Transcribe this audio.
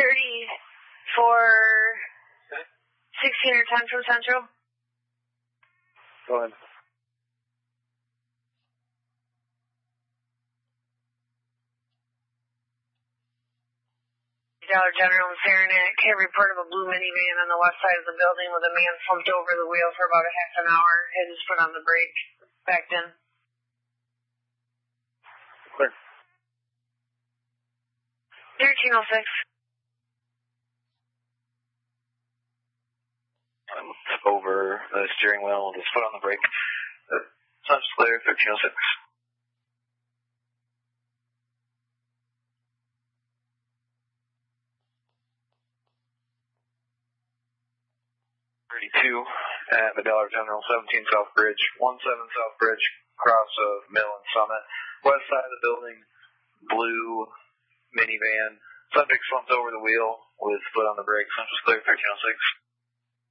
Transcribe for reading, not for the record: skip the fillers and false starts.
for 16 or 10 from Central. Go ahead. Dollar General in Saranac. Can't report of a blue minivan on the west side of the building with a man slumped over the wheel for about a half an hour. Had his foot on the brake. Backed in. Clear. 1306. Took over the steering wheel with his foot on the brake. Sounds clear, 1306. 32 at the Dollar General, 17 South Bridge, 17 South Bridge, cross of Mill and Summit. West side of the building, blue minivan. Subject slumped over the wheel with foot on the brake. Central clear, 1306.